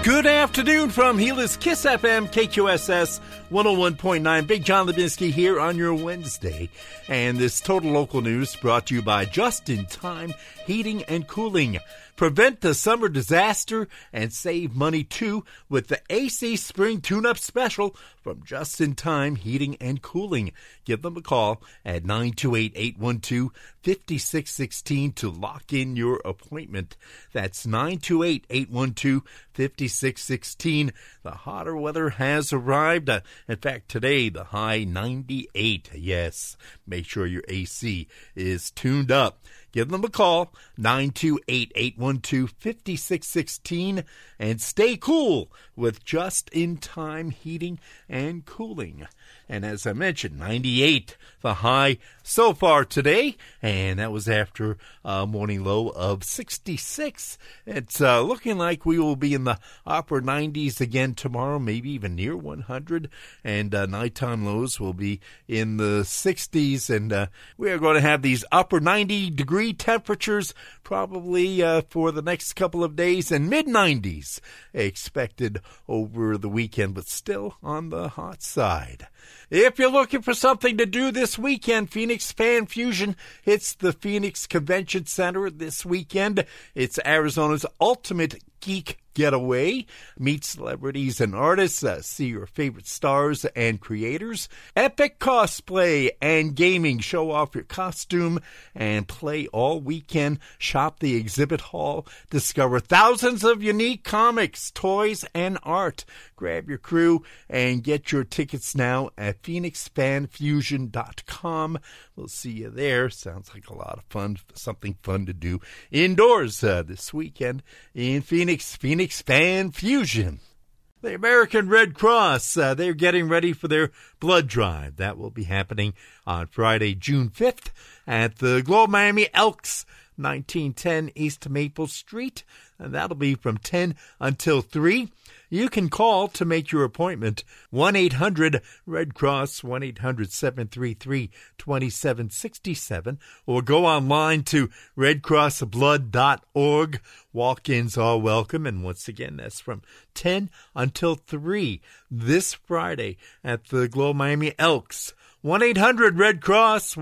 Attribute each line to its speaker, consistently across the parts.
Speaker 1: Good afternoon from Gila's Kiss FM, KQSS 101.9. Big John Lebinsky here on your Wednesday. And this Total Local News brought to you by Just in Time Heating and Cooling. Prevent the summer disaster and save money, too, with the AC Spring Tune-Up Special from Just in Time Heating and Cooling. Give them a call at 928-812-5616 to lock in your appointment. That's 928-812-5616. The hotter weather has arrived. In fact, today, the high 98. Yes, make sure your AC is tuned up. Give them a call, 928-812-5616, and stay cool with Just-in-Time Heating and Cooling. And as I mentioned, 98, the high so far today, and that was after a morning low of 66. It's looking like we will be in the upper 90s again tomorrow, maybe even near 100, and nighttime lows will be in the 60s, and we are going to have these upper 90-degree temperatures probably for the next couple of days, and mid-90s expected over the weekend, but still on the hot side. If you're looking for something to do this weekend, Phoenix Fan Fusion hits the Phoenix Convention Center this weekend. It's Arizona's ultimate geek getaway. Meet celebrities and artists, see your favorite stars and creators. Epic cosplay and gaming. Show off your costume and play all weekend. Shop the exhibit hall. Discover thousands of unique comics, toys, and art. Grab your crew and get your tickets now at PhoenixFanFusion.com. We'll see you there. Sounds like a lot of fun, something fun to do indoors this weekend in Phoenix. Phoenix Fan Fusion. The American Red Cross, they're getting ready for their blood drive. That will be happening on Friday, June 5th at the Globe Miami Elks, 1910 East Maple Street, and that'll be from 10 until 3. You can call to make your appointment, 1-800-RED-CROSS, 1-800-733-2767, or go online to redcrossblood.org. Walk-ins are welcome, and once again, that's from 10 until 3 this Friday at the Globe Miami Elks. 1-800-RED-CROSS,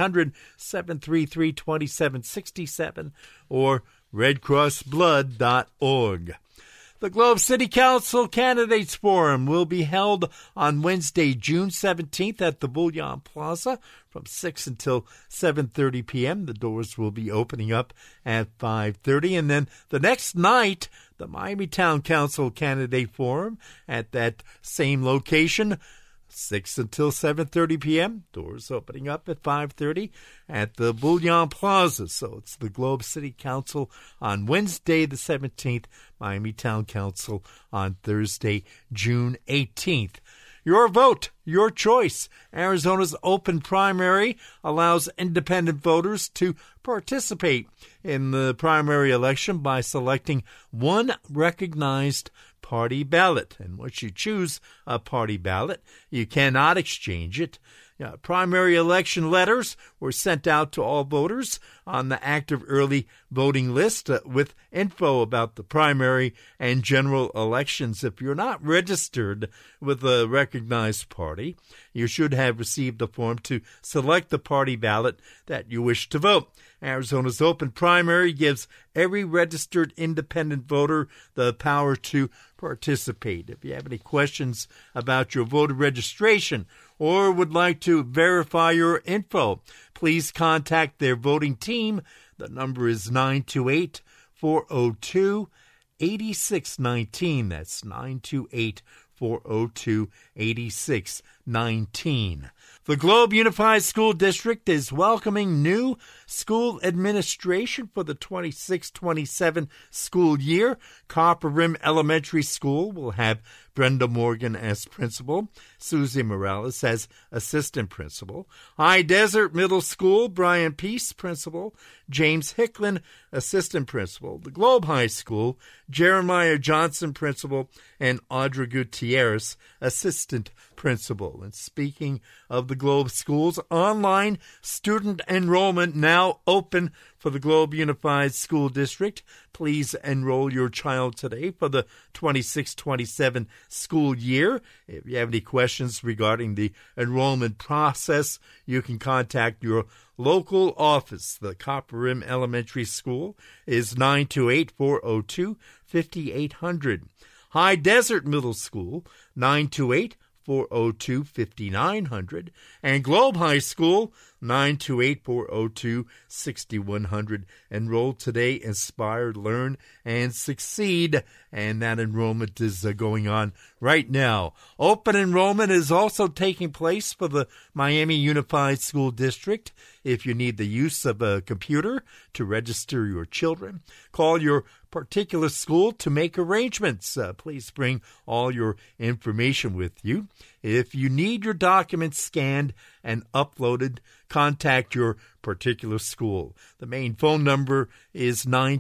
Speaker 1: 1-800-733-2767, or redcrossblood.org. The Globe City Council Candidates Forum will be held on Wednesday, June 17th at the Bullion Plaza from 6 until 7:30 p.m. The doors will be opening up at 5:30. And then the next night, the Miami Town Council Candidate Forum at that same location, 6 until 7:30 p.m., doors opening up at 5:30 at the Bullion Plaza. So it's the Globe City Council on Wednesday the 17th, Miami Town Council on Thursday, June 18th. Your vote, your choice. Arizona's open primary allows independent voters to participate in the primary election by selecting one recognized party ballot. And once you choose a party ballot, you cannot exchange it. Primary election letters were sent out to all voters on the active early voting list with info about the primary and general elections. If you're not registered with a recognized party, you should have received a form to select the party ballot that you wish to vote. Arizona's open primary gives every registered independent voter the power to participate. If you have any questions about your voter registration or would like to verify your info, please contact their voting team. The number is 928-402-8619. That's 928-402-8619. The Globe Unified School District is welcoming new school administration for the 26-27 school year. Copper Rim Elementary School will have Brenda Morgan as principal, Susie Morales as assistant principal. High Desert Middle School, Brian Peace, principal, James Hicklin, assistant principal. The Globe High School, Jeremiah Johnson, principal, and Audra Gutierrez, assistant principal. And speaking of the Globe schools, online student enrollment now open for the Globe Unified School District. Please enroll your child today for the 26-27 school year. If you have any questions regarding the enrollment process, you can contact your local office. The Copper Rim Elementary School is 928-402-5800. High Desert Middle School, 928-402-5900. And Globe High School, 928-402-6100. Enroll today, inspire, learn, and succeed. And that enrollment is going on right now. Open enrollment is also taking place for the Miami Unified School District. If you need the use of a computer to register your children, call your particular school to make arrangements. Please bring all your information with you. If you need your documents scanned and uploaded, contact your particular school. The main phone number is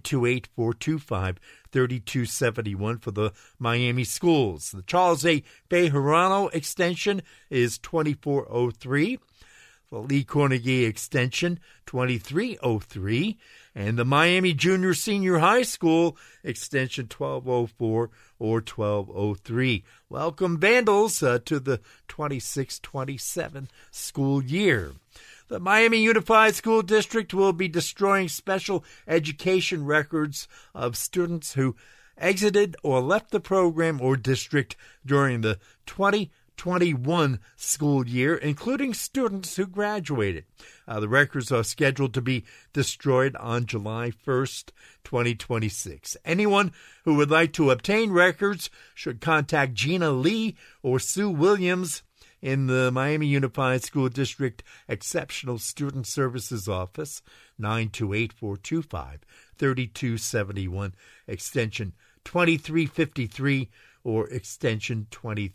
Speaker 1: 928-425-3271 for the Miami schools. The Charles A. Bejarano extension is 2403. The Lee Carnegie extension 2303. And the Miami Junior Senior High School extension 1204 or 1203. Welcome, Vandals, to the 26-27 school year. The Miami Unified School District will be destroying special education records of students who exited or left the program or district during the 2021 school year, including students who graduated. The records are scheduled to be destroyed on July 1st, 2026. Anyone who would like to obtain records should contact Gina Lee or Sue Williams in the Miami Unified School District Exceptional Student Services Office, 928-425-3271, extension 2353 or extension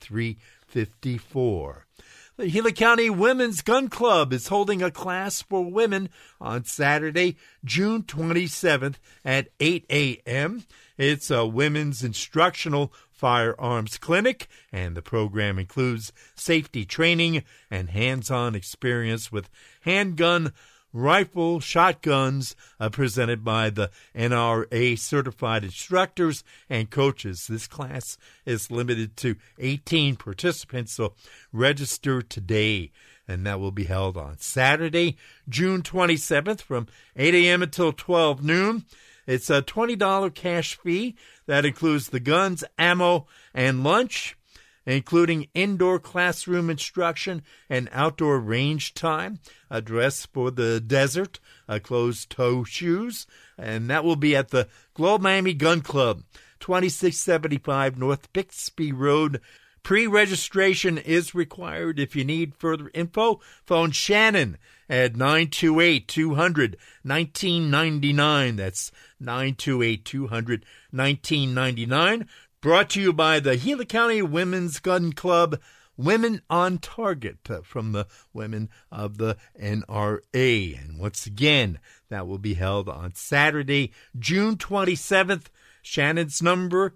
Speaker 1: 2354. The Gila County Women's Gun Club is holding a class for women on Saturday, June 27th at 8 a.m. It's a women's instructional firearms clinic, and the program includes safety training and hands-on experience with handgun, rifle, shotguns, presented by the NRA certified instructors and coaches. This class is limited to 18 participants, so register today. And that will be held on Saturday, June 27th from 8 a.m. until 12 noon. It's a $20 cash fee. That includes the guns, ammo, and lunch, including indoor classroom instruction and outdoor range time, a dress for the desert, closed-toe shoes, and that will be at the Globe Miami Gun Club, 2675 North Bixby Road. Pre-registration is required. If you need further info, phone Shannon at 928-200-1999. That's 928-200-1999. Brought to you by the Gila County Women's Gun Club, Women on Target, from the women of the NRA. And once again, that will be held on Saturday, June 27th. Shannon's number,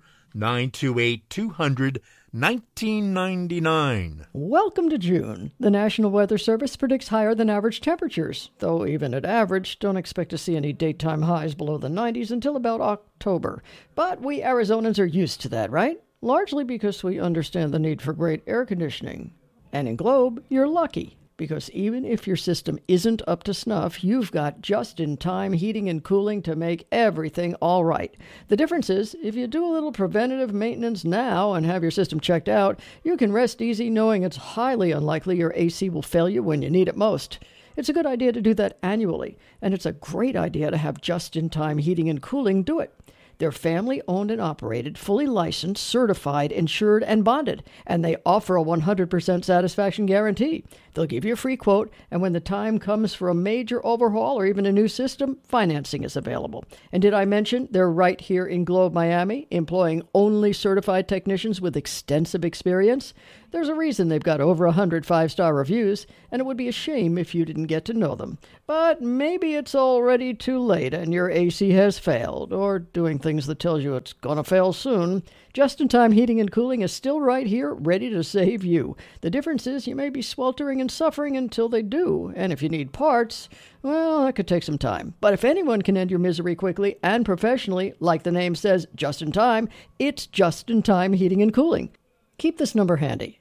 Speaker 1: 928-200-1999.
Speaker 2: Welcome to June. The National Weather Service predicts higher than average temperatures, though even at average, don't expect to see any daytime highs below the 90s until about October. But we Arizonans are used to that, right? Largely because we understand the need for great air conditioning. And in Globe, you're lucky, because even if your system isn't up to snuff, you've got just-in-time heating and cooling to make everything all right. The difference is, if you do a little preventative maintenance now and have your system checked out, you can rest easy knowing it's highly unlikely your AC will fail you when you need it most. It's a good idea to do that annually, and it's a great idea to have just-in-time heating and cooling do it. They're family-owned and operated, fully licensed, certified, insured, and bonded, and they offer a 100% satisfaction guarantee. They'll give you a free quote, and when the time comes for a major overhaul or even a new system, financing is available. And did I mention they're right here in Globe, Miami, employing only certified technicians with extensive experience? There's a reason they've got over 100 five-star reviews, and it would be a shame if you didn't get to know them. But maybe it's already too late and your AC has failed, or doing things that tells you it's going to fail soon, Just-in-Time Heating and Cooling is still right here, ready to save you. The difference is you may be sweltering and suffering until they do, and if you need parts, well, that could take some time. But if anyone can end your misery quickly and professionally, like the name says, just in time, it's Just-in-Time Heating and Cooling. Keep this number handy,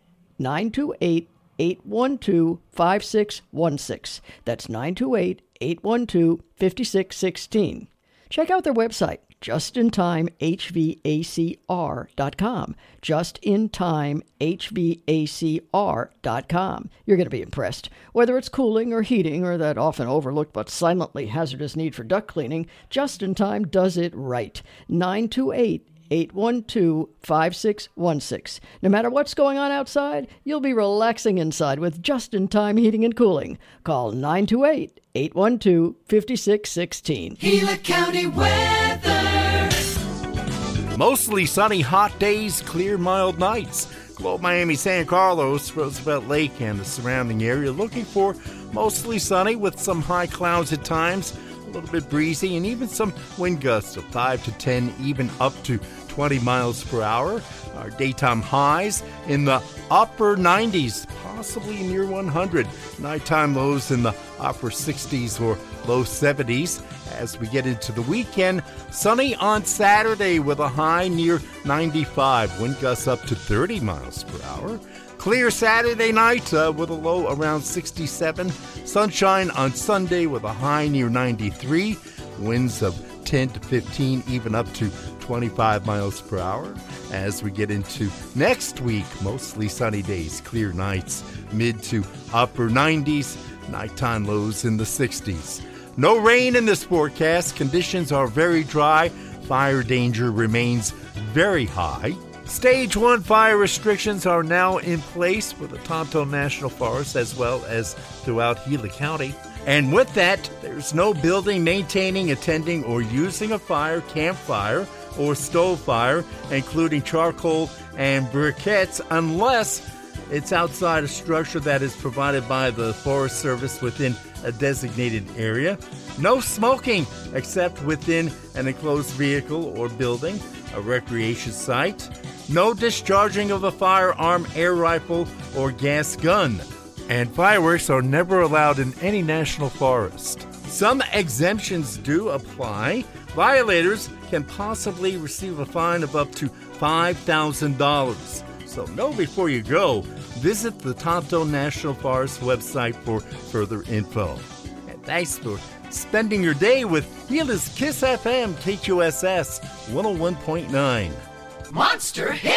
Speaker 2: 928-812-5616. That's 928-812-5616. Check out their website, justintimehvacr.com. justintimehvacr.com. You're going to be impressed. Whether it's cooling or heating or that often overlooked but silently hazardous need for duct cleaning, Just in Time does it right. 928-812-5616. No matter what's going on outside, you'll be relaxing inside with Just-in-Time Heating and Cooling. Call 928-812-5616.
Speaker 3: Gila County weather.
Speaker 1: Mostly sunny, hot days, clear, mild nights. Globe Miami, San Carlos, Roosevelt Lake, and the surrounding area looking for mostly sunny with some high clouds at times, a little bit breezy, and even some wind gusts of 5 to 10, even up to 20 miles per hour. Our daytime highs in the upper 90s, possibly near 100. Nighttime lows in the upper 60s or low 70s. As we get into the weekend, sunny on Saturday with a high near 95. Wind gusts up to 30 miles per hour. Clear Saturday night with a low around 67. Sunshine on Sunday with a high near 93. Winds of 10 to 15, even up to 25 miles per hour. As we get into next week, mostly sunny days, clear nights, mid to upper 90s, nighttime lows in the 60s. No rain in this forecast. Conditions are very dry. Fire danger remains very high. Stage 1 fire restrictions are now in place for the Tonto National Forest as well as throughout Gila County. And with that, there's no building, maintaining, attending, or using a fire, campfire, or stove fire, including charcoal and briquettes, unless it's outside a structure that is provided by the Forest Service within a designated area. No smoking except within an enclosed vehicle or building, a recreation site. No discharging of a firearm, air rifle, or gas gun. And fireworks are never allowed in any national forest. Some exemptions do apply. Violators can possibly receive a fine of up to $5,000. So know before you go. Visit the Tonto National Forest website for further info. And thanks for spending your day with Gila's Kiss FM KQSS 101.9.
Speaker 3: Monster Hit.